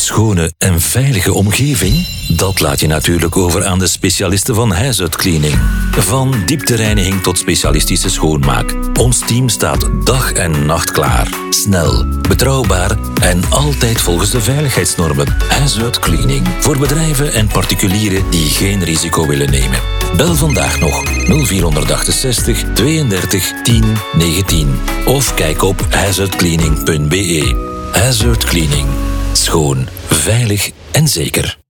schone en veilige omgeving? Dat laat je natuurlijk over aan de specialisten van Huishoud Cleaning. Van dieptereiniging tot specialistische schoonmaak. Ons team staat dag en nacht klaar. Snel, betrouwbaar en altijd volgens de veiligheidsnormen. Huishoud Cleaning. Voor bedrijven en particulieren die geen risico willen nemen. Bel vandaag nog 0468 32 10 19. Of kijk op huishoudcleaning.be. Huishoud Cleaning. Schoon, veilig en zeker.